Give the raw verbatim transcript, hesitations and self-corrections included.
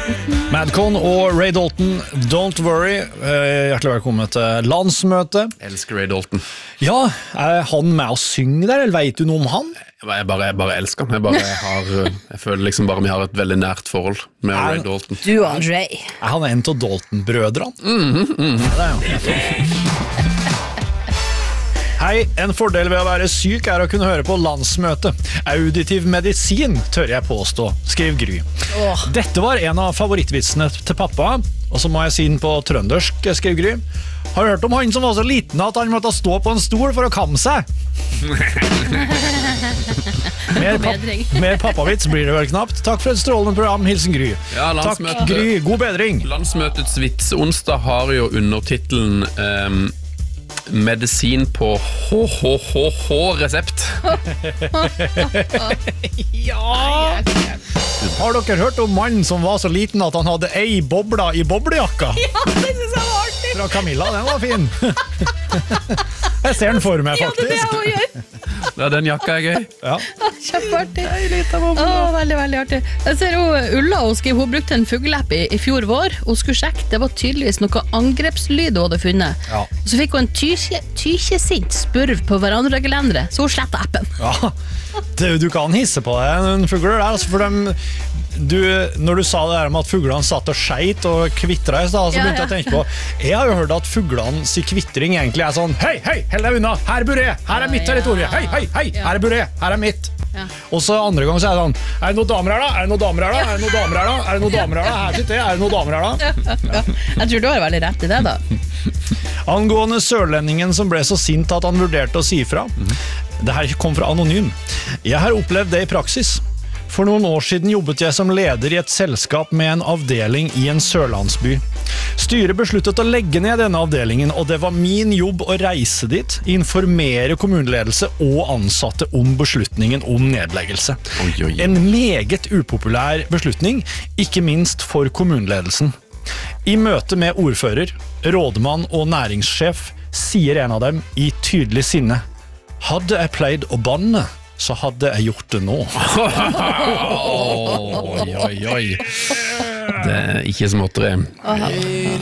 Madcon og Ray Dalton, Don't Worry. Hjertelig velkommen til landsmøte. Jeg elsker Ray Dalton. Ja, er han med å synge der, eller vet du noe om han? Jeg bare, jeg bare elsker han. Jeg, bare, jeg, har, jeg føler liksom bare vi har et veldig nært forhold med Er- Ray Dalton. Du og Ray. Er han en av Dalton-brødrene? Mhm, mhm. Ja, det er jo. Hei, en fordel ved å være syk er å kunne høre på landsmøte. Auditiv medisin, tør jeg påstå, skriv Gry. Åh. Dette var en av favorittvitsene til pappa, og så må jeg si den på trøndersk, skriv Gry. Har du hørt om han som var så liten at han måtte stå på en stol for å kamme seg? Mer, pap mer pappavits blir det vel knapt. Takk for et strålende program, hilsen Gry. Ja, Takk landsmøte. Gry, god bedring. Landsmøtets vits onsdag har jo undertitlen ehm, Medisin på H H H H-resept. Ja! Har dere hørt om mannen som var så liten at han hadde ei bobla i boblejakka? Ja, det synes jeg var artig. Fra Camilla, den var fin. Jeg ser den for meg, Ja, det er det jeg faktisk. må gjøre. Ja, den jakka er gøy. Ja. Kjempeartig. Åh, veldig, veldig artig. Jeg ser hun, Ulla, hun skrev, hun brukte en fuggelapp i, i fjor vår. Hun skulle sjekke, det var tydeligvis noe angrepslyd hun hadde funnet. Ja. Så fikk hun en tykje, tykjesint spurv på verandragelendere, så hun slettet appen. Ja, du, du kan hisse på deg en fugler der, altså, for dem, du, når du sa det der om at fuglene satt og skeit og kvitret i sted, så Ja, begynte jeg ja. å tenke på, jeg har jo hørt at fuglene si kvittring egentlig er sånn, hei, hei, held deg unna, her bor jeg, her er mitt territorium, hei, hei, hei, her bor jeg, her er mitt. Ja. Og så andre gang så er det sånn, er det noen damer her da? Er det noen damer her da? Er det noen damer her da? Er det noen damer her da? Her sitter jeg, er det noen damer her da? Ja. Jeg tror du har veldig rett i det da. Angående sørlendingen som ble så sint at han vurderte å si fra. Det her kom fra Anonym. Jeg har opplevd det i praksis. For noen år siden jobbet jeg som leder i et selskap med en avdeling i en sørlandsby. Styret besluttet å legge ned denne avdelingen, og det var min jobb å reise dit, informere kommuneledelse og ansatte om beslutningen om nedleggelse. Oi, oi, oi. En meget upopulær beslutning, ikke minst for kommuneledelsen. I møte med ordfører, rådmann og næringssjef sier en av dem i tydelig sinne: hadde jeg pleid å banne, så hadde jeg gjort det nå. Oi, oi, oi. Det er ikke småtteri.